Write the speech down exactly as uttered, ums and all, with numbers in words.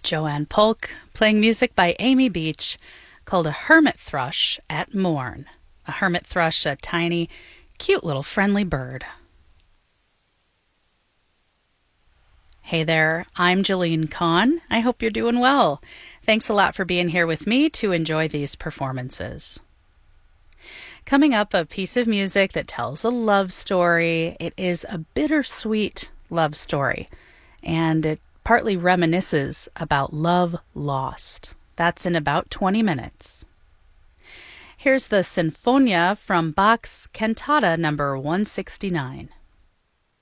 Joanne Polk, playing music by Amy Beach, called A Hermit Thrush at Morn. A hermit thrush, a tiny, cute little friendly bird. Hey there, I'm Jolene Kahn. I hope you're doing well. Thanks a lot for being here with me to enjoy these performances. Coming up, a piece of music that tells a love story. It is a bittersweet love story, and it partly reminisces about love lost. That's in about twenty minutes. Here's the Sinfonia from Bach's Cantata number one sixty-nine.